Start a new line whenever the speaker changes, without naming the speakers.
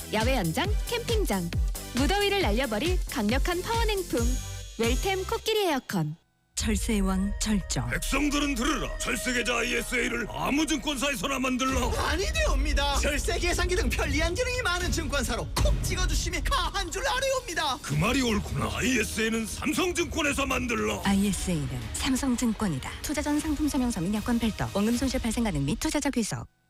야외 연장, 캠핑장, 무더위를 날려버릴 강력한 파워냉풍 웰템 코끼리 에어컨.
철새의 왕 절정.
백성들은 들으라. 철새계좌 ISA를 아무 증권사에서나 만들라.
아니되옵니다. 절세 계산기 등 편리한 기능이 많은 증권사로 콕 찍어주시면 가한 줄 아뢰옵니다.
그 말이 옳구나. ISA는 삼성증권에서 만들라.
ISA는 삼성증권이다. 투자 전 상품 설명서 및 여건 별도. 원금 손실 발생 가능 및 투자자 귀속.